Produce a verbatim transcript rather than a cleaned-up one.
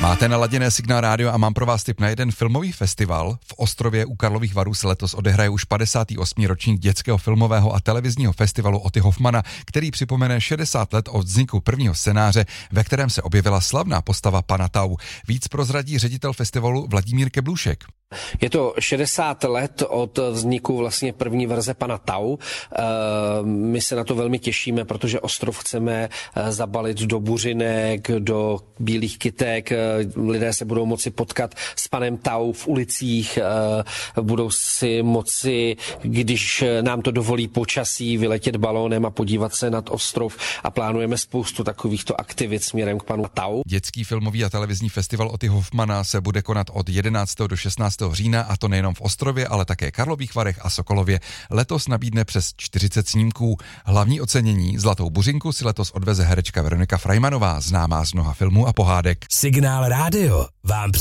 Máte naladěné Signál rádio a mám pro vás tip na jeden filmový festival. V Ostrově u Karlových Varů se letos odehraje už padesátý osmý ročník dětského filmového a televizního festivalu Otty Hoffmana, který připomene šedesát let od vzniku prvního scénáře, ve kterém se objevila slavná postava pana Tau. Víc prozradí ředitel festivalu Vladimír Keblůšek. Je to šedesát let od vzniku vlastně první verze pana Tau. My se na to velmi těšíme, protože Ostrov chceme zabalit do buřinek, do bílých kytek. Lidé se budou moci potkat s panem Tau v ulicích, budou si moci, když nám to dovolí počasí, vyletět balónem a podívat se nad Ostrov a plánujeme spoustu takovýchto aktivit směrem k panu Tau. Dětský filmový a televizní festival Otty Hoffmana se bude konat od jedenáctého do šestnáctého října, a to nejenom v Ostrově, ale také Karlových Varech a Sokolově. Letos nabídne přes čtyřicet snímků. Hlavní ocenění Zlatou buřinku si letos odveze herečka Veronika Freimanová, známá z mnoha filmů a pohádek. Signál rádio vám